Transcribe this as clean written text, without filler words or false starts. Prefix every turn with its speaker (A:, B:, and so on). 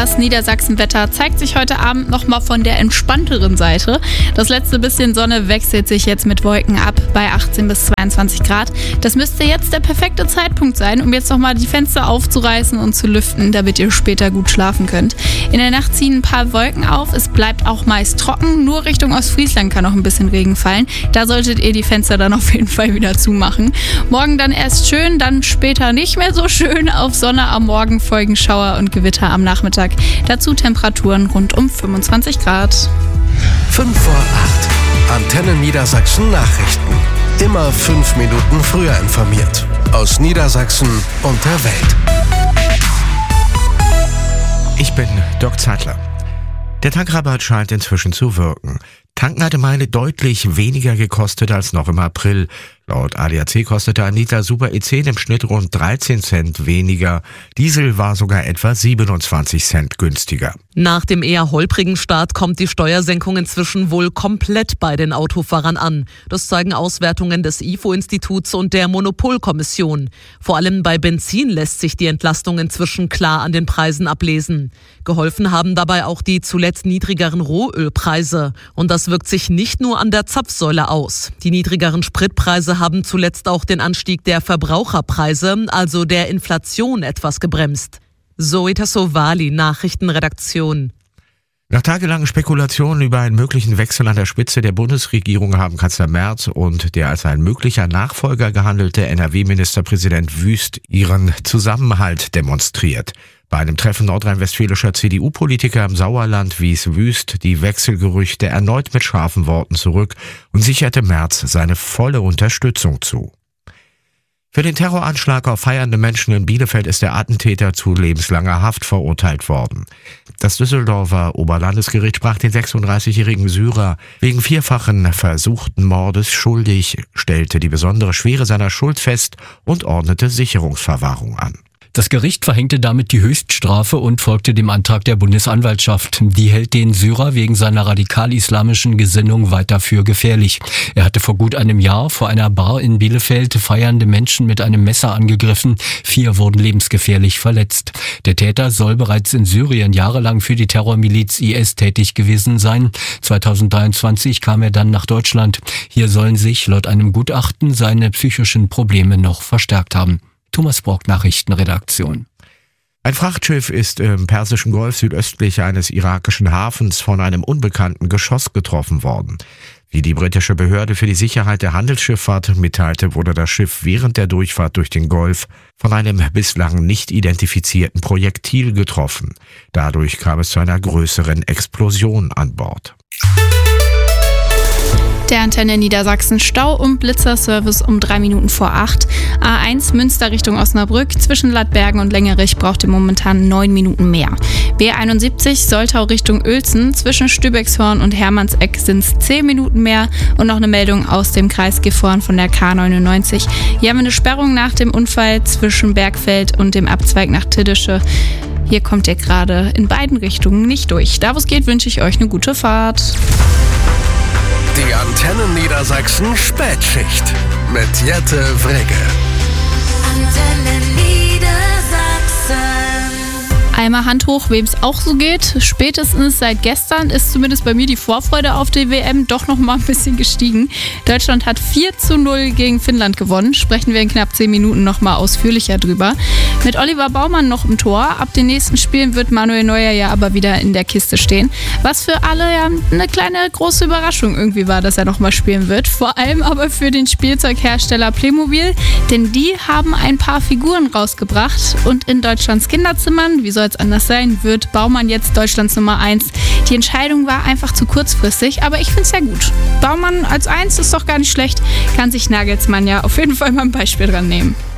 A: Das Niedersachsen-Wetter zeigt sich heute Abend nochmal von der entspannteren Seite. Das letzte bisschen Sonne wechselt sich jetzt mit Wolken ab bei 18 bis 22 Grad. Das müsste jetzt der perfekte Zeitpunkt sein, um jetzt nochmal die Fenster aufzureißen und zu lüften, damit ihr später gut schlafen könnt. In der Nacht ziehen ein paar Wolken auf. Es bleibt auch meist trocken. Nur Richtung Ostfriesland kann noch ein bisschen Regen fallen. Da solltet ihr die Fenster dann auf jeden Fall wieder zumachen. Morgen dann erst schön, dann später nicht mehr so schön. Auf Sonne am Morgen folgen Schauer und Gewitter am Nachmittag. Dazu Temperaturen rund um 25 Grad.
B: 5 vor 8. Antenne Niedersachsen Nachrichten. Immer 5 Minuten früher informiert. Aus Niedersachsen und der Welt.
C: Ich bin Dirk Zeitler. Der Tankrabatt scheint inzwischen zu wirken. Tanken hatte Meile deutlich weniger gekostet als noch im April. Laut ADAC kostete ein Liter Super E10 im Schnitt rund 13 Cent weniger. Diesel war sogar etwa 27 Cent günstiger.
D: Nach dem eher holprigen Start kommt die Steuersenkung inzwischen wohl komplett bei den Autofahrern an. Das zeigen Auswertungen des IFO-Instituts und der Monopolkommission. Vor allem bei Benzin lässt sich die Entlastung inzwischen klar an den Preisen ablesen. Geholfen haben dabei auch die zuletzt niedrigeren Rohölpreise. Und das wirkt sich nicht nur an der Zapfsäule aus. Die niedrigeren Spritpreise haben zuletzt auch den Anstieg der Verbraucherpreise, also der Inflation, etwas gebremst. Zoe Tassovali, Nachrichtenredaktion.
C: Nach tagelangen Spekulationen über einen möglichen Wechsel an der Spitze der Bundesregierung haben Kanzler Merz und der als ein möglicher Nachfolger gehandelte NRW-Ministerpräsident Wüst ihren Zusammenhalt demonstriert. Bei einem Treffen nordrhein-westfälischer CDU-Politiker im Sauerland wies Wüst die Wechselgerüchte erneut mit scharfen Worten zurück und sicherte Merz seine volle Unterstützung zu. Für den Terroranschlag auf feiernde Menschen in Bielefeld ist der Attentäter zu lebenslanger Haft verurteilt worden. Das Düsseldorfer Oberlandesgericht sprach den 36-jährigen Syrer wegen 4-fachen versuchten Mordes schuldig, stellte die besondere Schwere seiner Schuld fest und ordnete Sicherungsverwahrung an.
E: Das Gericht verhängte damit die Höchststrafe und folgte dem Antrag der Bundesanwaltschaft. Die hält den Syrer wegen seiner radikal-islamischen Gesinnung weiter für gefährlich. Er hatte vor gut einem Jahr vor einer Bar in Bielefeld feiernde Menschen mit einem Messer angegriffen. 4 wurden lebensgefährlich verletzt. Der Täter soll bereits in Syrien jahrelang für die Terrormiliz IS tätig gewesen sein. 2023 kam er dann nach Deutschland. Hier sollen sich laut einem Gutachten seine psychischen Probleme noch verstärkt haben. Thomas Brock, Nachrichtenredaktion.
C: Ein Frachtschiff ist im Persischen Golf südöstlich eines irakischen Hafens von einem unbekannten Geschoss getroffen worden. Wie die britische Behörde für die Sicherheit der Handelsschifffahrt mitteilte, wurde das Schiff während der Durchfahrt durch den Golf von einem bislang nicht identifizierten Projektil getroffen. Dadurch kam es zu einer größeren Explosion an Bord.
A: Der Antenne Niedersachsen Stau- und Blitzerservice um 3 Minuten vor 8. A1 Münster Richtung Osnabrück zwischen Ladbergen und Längerich braucht ihr momentan 9 Minuten mehr. B71 Soltau Richtung Uelzen zwischen Stübexhorn und Hermannseck sind es 10 Minuten mehr. Und noch eine Meldung aus dem Kreis Gifhorn von der K99. Hier haben wir eine Sperrung nach dem Unfall zwischen Bergfeld und dem Abzweig nach Tiddische. Hier kommt ihr gerade in beiden Richtungen nicht durch. Da wo es geht, wünsche ich euch eine gute Fahrt.
B: Die Antenne Niedersachsen Spätschicht mit Jette Wregge.
F: Antenne Niedersachsen.
A: Einmal Hand hoch, wem es auch so geht. Spätestens seit gestern ist zumindest bei mir die Vorfreude auf die WM doch noch mal ein bisschen gestiegen. Deutschland hat 4:0 gegen Finnland gewonnen. Sprechen wir in knapp 10 Minuten noch mal ausführlicher drüber. Mit Oliver Baumann noch im Tor. Ab den nächsten Spielen wird Manuel Neuer ja aber wieder in der Kiste stehen. Was für alle ja eine kleine große Überraschung irgendwie war, dass er noch mal spielen wird. Vor allem aber für den Spielzeughersteller Playmobil. Denn die haben ein paar Figuren rausgebracht. Und in Deutschlands Kinderzimmern, wie soll es anders sein, wird Baumann jetzt Deutschlands Nummer 1. Die Entscheidung war einfach zu kurzfristig, aber ich finde es ja gut. Baumann als 1 ist doch gar nicht schlecht. Kann sich Nagelsmann ja auf jeden Fall mal ein Beispiel dran nehmen.